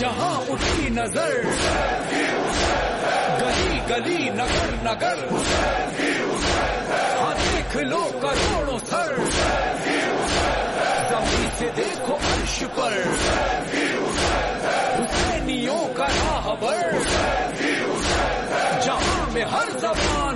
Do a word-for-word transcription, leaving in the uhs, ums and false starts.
जहां उठती नजर, गली गली नगर नगर, हाँ देख लो करोड़ों सर, जमीन से देखो अर्श पर, हुसैनियों का राहबर, जहां में हर जबान